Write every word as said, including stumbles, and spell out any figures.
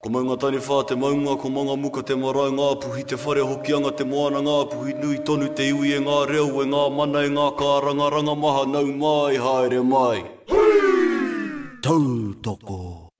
Ko mai ngā tani whā te maunga, ko manga muka te marae ngā puhi, te whare hokianga te moana ngā puhi, nui tonu te iwi e ngā reo, e ngā mana e ngā kāranga, ranga maha nau mai, haere mai. Tautoko.